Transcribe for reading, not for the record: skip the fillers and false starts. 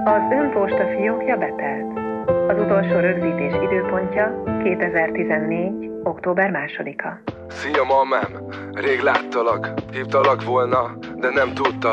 Az ön postafiókja betelt. Az utolsó rögzítés időpontja 2014. október 2-a. Szia, mamám! Rég láttalak, hívtalak volna, de nem tudtam.